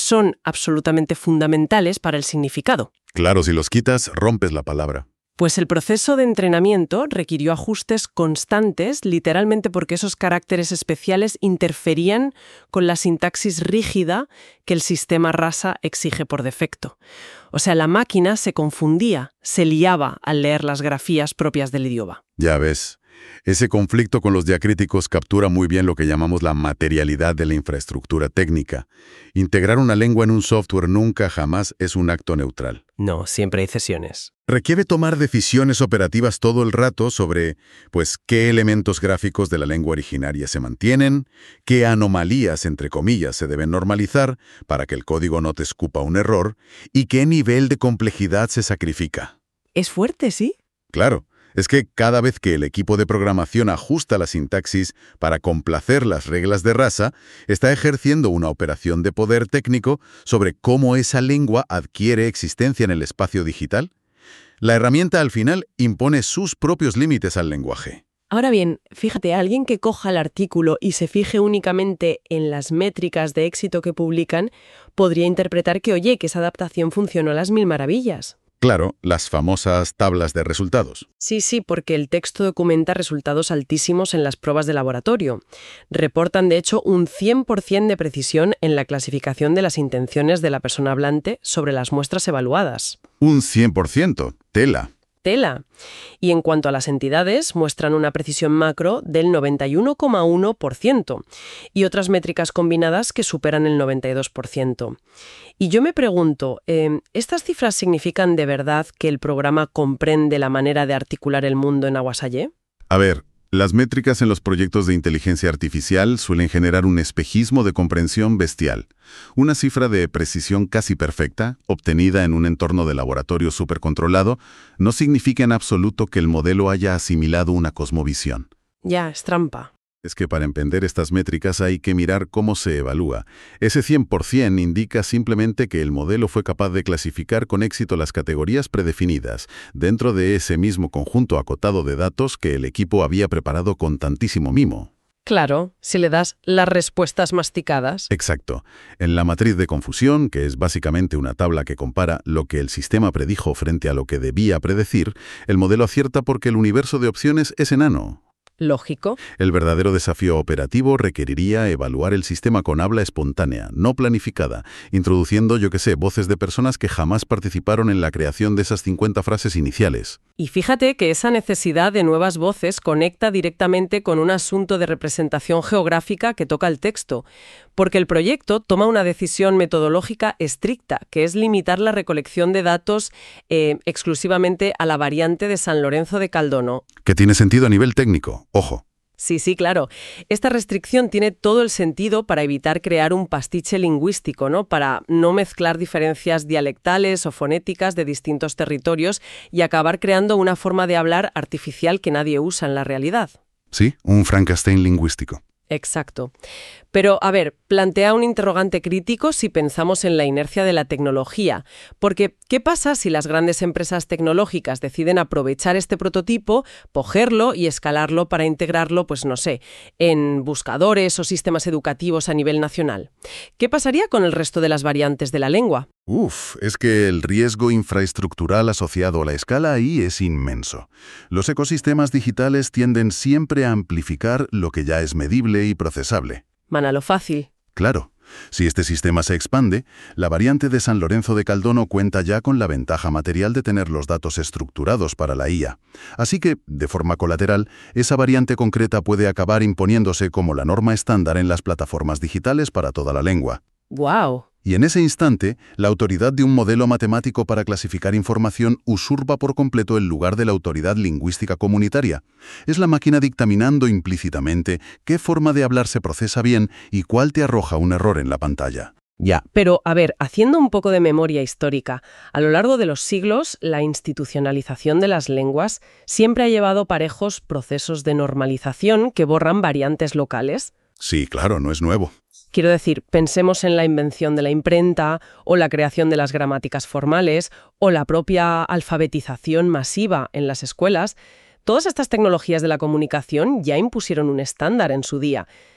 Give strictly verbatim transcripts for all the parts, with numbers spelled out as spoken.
son absolutamente fundamentales para el significado. Claro, si los quitas, rompes la palabra. Pues el proceso de entrenamiento requirió ajustes constantes, literalmente porque esos caracteres especiales interferían con la sintaxis rígida que el sistema Rasa exige por defecto. O sea, la máquina se confundía, se liaba al leer las grafías propias del idioma. Ya ves, ese conflicto con los diacríticos captura muy bien lo que llamamos la materialidad de la infraestructura técnica. Integrar una lengua en un software nunca jamás es un acto neutral. No, siempre hay cesiones. Requiere tomar decisiones operativas todo el rato sobre, pues, qué elementos gráficos de la lengua originaria se mantienen, qué anomalías, entre comillas, se deben normalizar para que el código no te escupa un error y qué nivel de complejidad se sacrifica. Es fuerte, ¿sí? Claro. Es que cada vez que el equipo de programación ajusta la sintaxis para complacer las reglas de Rasa, está ejerciendo una operación de poder técnico sobre cómo esa lengua adquiere existencia en el espacio digital. La herramienta al final impone sus propios límites al lenguaje. Ahora bien, fíjate, alguien que coja el artículo y se fije únicamente en las métricas de éxito que publican, podría interpretar que, oye, que esa adaptación funcionó a las mil maravillas. Claro, las famosas tablas de resultados. Sí, sí, porque el texto documenta resultados altísimos en las pruebas de laboratorio. Reportan, de hecho, un cien por ciento de precisión en la clasificación de las intenciones de la persona hablante sobre las muestras evaluadas. Un cien por ciento. Tela. Tela. Y en cuanto a las entidades, muestran una precisión macro del noventa y uno coma uno por ciento y otras métricas combinadas que superan el noventa y dos por ciento. Y yo me pregunto, eh, ¿estas cifras significan de verdad que el programa comprende la manera de articular el mundo en Awasallé? A ver, las métricas en los proyectos de inteligencia artificial suelen generar un espejismo de comprensión bestial. Una cifra de precisión casi perfecta, obtenida en un entorno de laboratorio supercontrolado, no significa en absoluto que el modelo haya asimilado una cosmovisión. Ya, es trampa. Es que para entender estas métricas hay que mirar cómo se evalúa. Ese cien por ciento indica simplemente que el modelo fue capaz de clasificar con éxito las categorías predefinidas dentro de ese mismo conjunto acotado de datos que el equipo había preparado con tantísimo mimo. Claro, si le das las respuestas masticadas. Exacto. En la matriz de confusión, que es básicamente una tabla que compara lo que el sistema predijo frente a lo que debía predecir, el modelo acierta porque el universo de opciones es enano. Lógico. El verdadero desafío operativo requeriría evaluar el sistema con habla espontánea, no planificada, introduciendo, yo qué sé, voces de personas que jamás participaron en la creación de esas cincuenta frases iniciales. Y fíjate que esa necesidad de nuevas voces conecta directamente con un asunto de representación geográfica que toca el texto, porque el proyecto toma una decisión metodológica estricta, que es limitar la recolección de datos eh, exclusivamente a la variante de San Lorenzo de Caldono. Que tiene sentido a nivel técnico, ojo. Sí, sí, claro. Esta restricción tiene todo el sentido para evitar crear un pastiche lingüístico, ¿no? Para no mezclar diferencias dialectales o fonéticas de distintos territorios y acabar creando una forma de hablar artificial que nadie usa en la realidad. Sí, un Frankenstein lingüístico. Exacto. Pero, a ver, plantea un interrogante crítico si pensamos en la inercia de la tecnología. Porque, ¿qué pasa si las grandes empresas tecnológicas deciden aprovechar este prototipo, cogerlo y escalarlo para integrarlo, pues no sé, en buscadores o sistemas educativos a nivel nacional? ¿Qué pasaría con el resto de las variantes de la lengua? Uf, es que el riesgo infraestructural asociado a la escala ahí es inmenso. Los ecosistemas digitales tienden siempre a amplificar lo que ya es medible y procesable. Mana lo fácil. Claro. Si este sistema se expande, la variante de San Lorenzo de Caldono cuenta ya con la ventaja material de tener los datos estructurados para la I A. Así que, de forma colateral, esa variante concreta puede acabar imponiéndose como la norma estándar en las plataformas digitales para toda la lengua. ¡Guau! Y en ese instante, la autoridad de un modelo matemático para clasificar información usurpa por completo el lugar de la autoridad lingüística comunitaria. Es la máquina dictaminando implícitamente qué forma de hablar se procesa bien y cuál te arroja un error en la pantalla. Ya. Pero, a ver, haciendo un poco de memoria histórica, a lo largo de los siglos, la institucionalización de las lenguas siempre ha llevado parejos procesos de normalización que borran variantes locales. Sí, claro, no es nuevo. Quiero decir, pensemos en la invención de la imprenta, o la creación de las gramáticas formales, o la propia alfabetización masiva en las escuelas. Todas estas tecnologías de la comunicación ya impusieron un estándar en su día.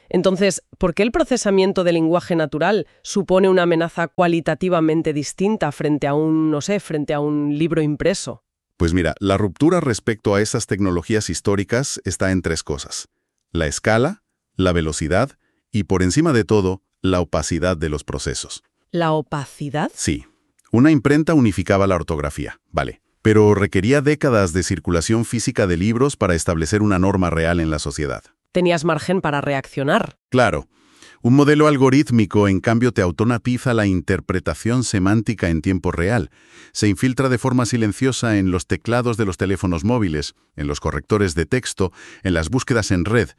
Entonces, ¿por qué el procesamiento del lenguaje natural supone una amenaza cualitativamente distinta frente a un, no sé, frente a un libro impreso? Pues mira, la ruptura respecto a esas tecnologías históricas está en tres cosas: la escala, la velocidad y, por encima de todo, la opacidad de los procesos. ¿La opacidad? Sí. Una imprenta unificaba la ortografía, vale, pero requería décadas de circulación física de libros para establecer una norma real en la sociedad. Tenías margen para reaccionar. Claro. Un modelo algorítmico, en cambio, te automatiza la interpretación semántica en tiempo real. Se infiltra de forma silenciosa en los teclados de los teléfonos móviles, en los correctores de texto, en las búsquedas en red.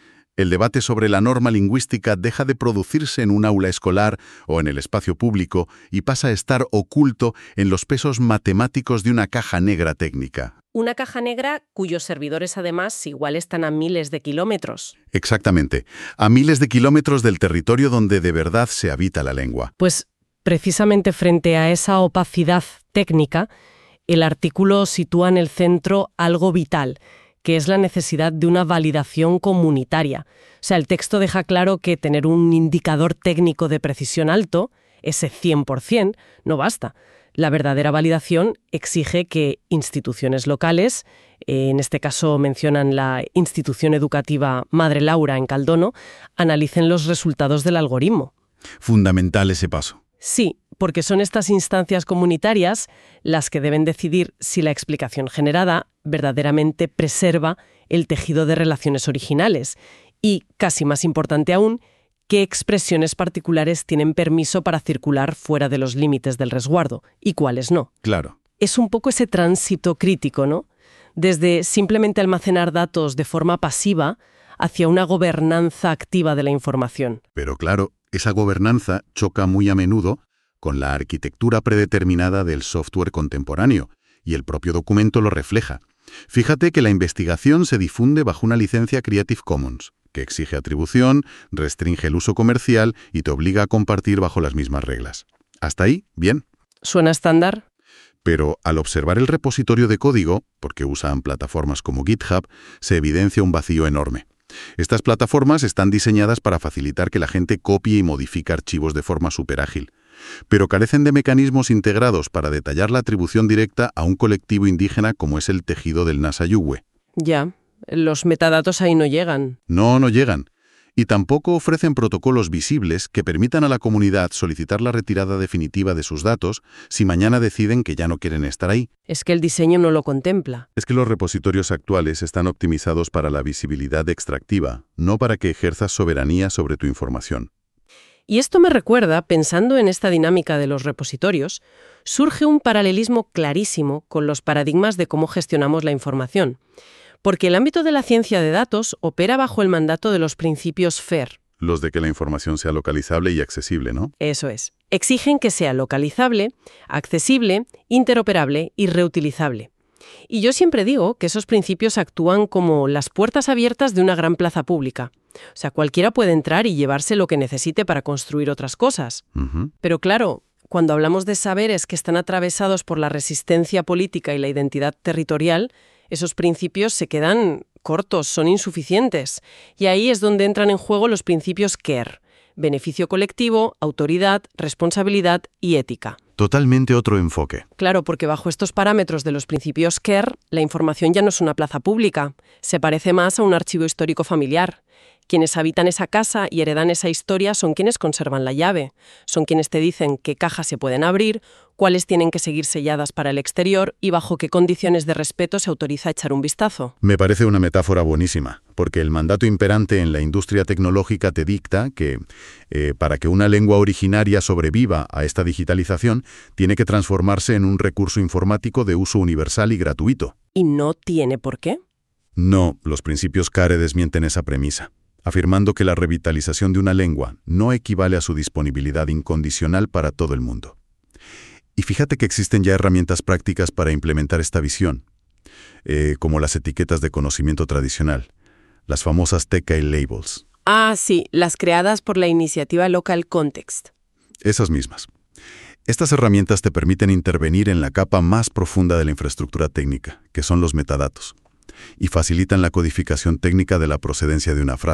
El debate sobre la norma lingüística deja de producirse en un aula escolar o en el espacio público y pasa a estar oculto en los pesos matemáticos de una caja negra técnica. Una caja negra cuyos servidores además igual están a miles de kilómetros. Exactamente, a miles de kilómetros del territorio donde de verdad se habita la lengua. Pues precisamente frente a esa opacidad técnica, el artículo sitúa en el centro algo vital, que es la necesidad de una validación comunitaria. O sea, el texto deja claro que tener un indicador técnico de precisión alto, ese cien por cien, no basta. La verdadera validación exige que instituciones locales, eh, en este caso mencionan la institución educativa Madre Laura en Caldono, analicen los resultados del algoritmo. Fundamental ese paso. Sí, porque son estas instancias comunitarias las que deben decidir si la explicación generada verdaderamente preserva el tejido de relaciones originales y, casi más importante aún, qué expresiones particulares tienen permiso para circular fuera de los límites del resguardo y cuáles no. Claro. Es un poco ese tránsito crítico, ¿no? Desde simplemente almacenar datos de forma pasiva hacia una gobernanza activa de la información. Pero claro, esa gobernanza choca muy a menudo con la arquitectura predeterminada del software contemporáneo, y el propio documento lo refleja. Fíjate que la investigación se difunde bajo una licencia Creative Commons, que exige atribución, restringe el uso comercial y te obliga a compartir bajo las mismas reglas. ¿Hasta ahí? Bien. ¿Suena estándar? Pero al observar el repositorio de código, porque usan plataformas como GitHub, se evidencia un vacío enorme. Estas plataformas están diseñadas para facilitar que la gente copie y modifique archivos de forma superágil, pero carecen de mecanismos integrados para detallar la atribución directa a un colectivo indígena como es el tejido del Nasa-Yuwe. Ya, los metadatos ahí no llegan. No, no llegan. Y tampoco ofrecen protocolos visibles que permitan a la comunidad solicitar la retirada definitiva de sus datos si mañana deciden que ya no quieren estar ahí. Es que el diseño no lo contempla. Es que los repositorios actuales están optimizados para la visibilidad extractiva, no para que ejerzas soberanía sobre tu información. Y esto me recuerda, pensando en esta dinámica de los repositorios, surge un paralelismo clarísimo con los paradigmas de cómo gestionamos la información. Porque el ámbito de la ciencia de datos opera bajo el mandato de los principios FAIR. Los de que la información sea localizable y accesible, ¿no? Eso es. Exigen que sea localizable, accesible, interoperable y reutilizable. Y yo siempre digo que esos principios actúan como las puertas abiertas de una gran plaza pública. O sea, cualquiera puede entrar y llevarse lo que necesite para construir otras cosas. Uh-huh. Pero claro, cuando hablamos de saberes que están atravesados por la resistencia política y la identidad territorial, esos principios se quedan cortos, son insuficientes. Y ahí es donde entran en juego los principios CARE: beneficio colectivo, autoridad, responsabilidad y ética. Totalmente otro enfoque. Claro, porque bajo estos parámetros de los principios CARE, la información ya no es una plaza pública, se parece más a un archivo histórico familiar. Quienes habitan esa casa y heredan esa historia son quienes conservan la llave, son quienes te dicen qué cajas se pueden abrir, cuáles tienen que seguir selladas para el exterior y bajo qué condiciones de respeto se autoriza echar un vistazo. Me parece una metáfora buenísima, porque el mandato imperante en la industria tecnológica te dicta que, eh, para que una lengua originaria sobreviva a esta digitalización, tiene que transformarse en un recurso informático de uso universal y gratuito. ¿Y no tiene por qué? No, los principios CARE desmienten esa premisa, afirmando que la revitalización de una lengua no equivale a su disponibilidad incondicional para todo el mundo. Y fíjate que existen ya herramientas prácticas para implementar esta visión, eh, como las etiquetas de conocimiento tradicional, las famosas T K Labels. Ah, sí, las creadas por la iniciativa Local Context. Esas mismas. Estas herramientas te permiten intervenir en la capa más profunda de la infraestructura técnica, que son los metadatos, y facilitan la codificación técnica de la procedencia de una frase,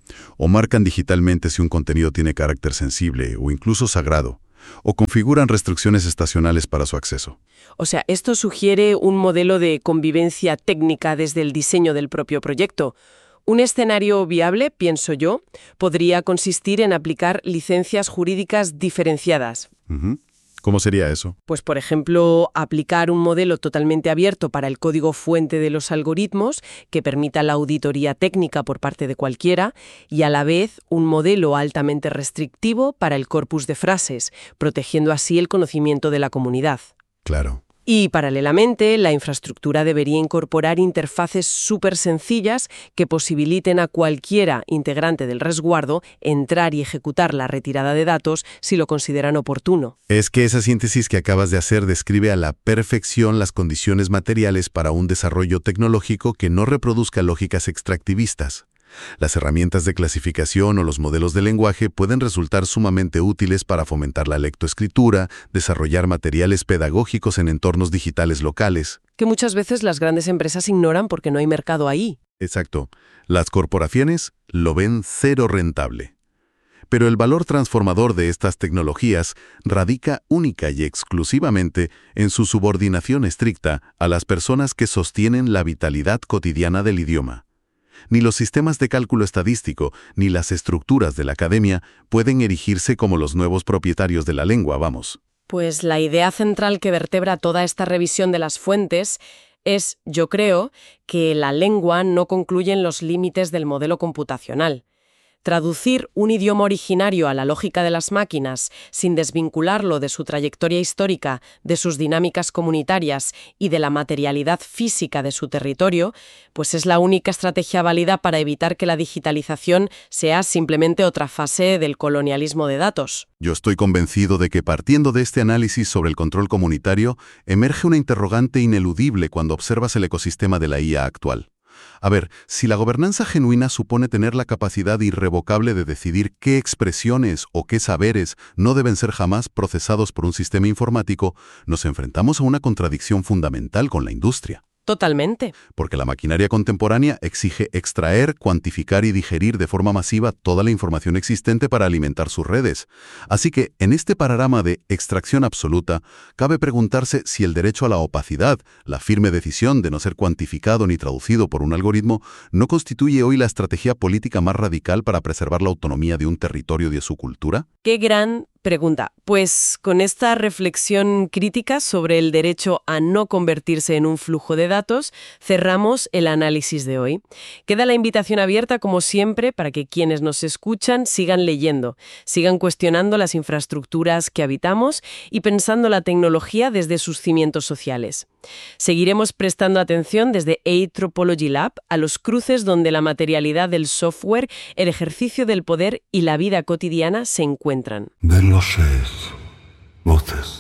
O marcan digitalmente si un contenido tiene carácter sensible o incluso sagrado, o configuran restricciones estacionales para su acceso. O sea, esto sugiere un modelo de convivencia técnica desde el diseño del propio proyecto. Un escenario viable, pienso yo, podría consistir en aplicar licencias jurídicas diferenciadas. Uh-huh. ¿Cómo sería eso? Pues, por ejemplo, aplicar un modelo totalmente abierto para el código fuente de los algoritmos que permita la auditoría técnica por parte de cualquiera y, a la vez, un modelo altamente restrictivo para el corpus de frases, protegiendo así el conocimiento de la comunidad. Claro. Y, paralelamente, la infraestructura debería incorporar interfaces súper sencillas que posibiliten a cualquiera integrante del resguardo entrar y ejecutar la retirada de datos si lo consideran oportuno. Es que esa síntesis que acabas de hacer describe a la perfección las condiciones materiales para un desarrollo tecnológico que no reproduzca lógicas extractivistas. Las herramientas de clasificación o los modelos de lenguaje pueden resultar sumamente útiles para fomentar la lectoescritura, desarrollar materiales pedagógicos en entornos digitales locales. Que muchas veces las grandes empresas ignoran porque no hay mercado ahí. Exacto. Las corporaciones lo ven cero rentable. Pero el valor transformador de estas tecnologías radica única y exclusivamente en su subordinación estricta a las personas que sostienen la vitalidad cotidiana del idioma. Ni los sistemas de cálculo estadístico ni las estructuras de la academia pueden erigirse como los nuevos propietarios de la lengua, vamos. Pues la idea central que vertebra toda esta revisión de las fuentes es, yo creo, que la lengua no concluye en los límites del modelo computacional. Traducir un idioma originario a la lógica de las máquinas sin desvincularlo de su trayectoria histórica, de sus dinámicas comunitarias y de la materialidad física de su territorio, pues es la única estrategia válida para evitar que la digitalización sea simplemente otra fase del colonialismo de datos. Yo estoy convencido de que partiendo de este análisis sobre el control comunitario, emerge una interrogante ineludible cuando observas el ecosistema de la I A actual. A ver, si la gobernanza genuina supone tener la capacidad irrevocable de decidir qué expresiones o qué saberes no deben ser jamás procesados por un sistema informático, nos enfrentamos a una contradicción fundamental con la industria. Totalmente. Porque la maquinaria contemporánea exige extraer, cuantificar y digerir de forma masiva toda la información existente para alimentar sus redes. Así que, en este panorama de extracción absoluta, cabe preguntarse si el derecho a la opacidad, la firme decisión de no ser cuantificado ni traducido por un algoritmo, no constituye hoy la estrategia política más radical para preservar la autonomía de un territorio y de su cultura. ¡Qué gran pregunta! Pues con esta reflexión crítica sobre el derecho a no convertirse en un flujo de datos, cerramos el análisis de hoy. Queda la invitación abierta, como siempre, para que quienes nos escuchan sigan leyendo, sigan cuestionando las infraestructuras que habitamos y pensando la tecnología desde sus cimientos sociales. Seguiremos prestando atención desde Anthropology Lab a los cruces donde la materialidad del software, el ejercicio del poder y la vida cotidiana se encuentran. Ven los seis voces.